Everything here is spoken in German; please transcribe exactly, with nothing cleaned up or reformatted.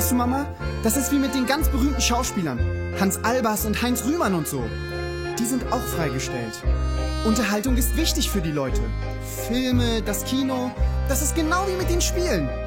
Weißt du, Mama, das ist wie mit den ganz berühmten Schauspielern. Hans Albers und Heinz Rühmann und so. Die sind auch freigestellt. Unterhaltung ist wichtig für die Leute. Filme, das Kino, das ist genau wie mit den Spielen.